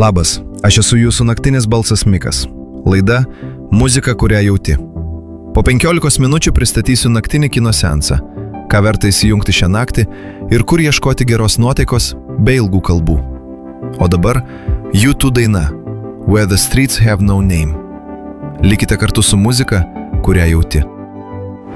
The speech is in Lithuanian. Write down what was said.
Labas, aš esu jūsų naktinis balsas Mikas. Laida Muzika, kurią jauti. Po 15 minučių pristatysiu naktinį kino seansą, ką verta įsijungti šią naktį ir kur ieškoti geros nuotaikos bei ilgų kalbų. O dabar U2 daina Where the Streets Have No Name. Likite kartu su muzika, kurią jauti.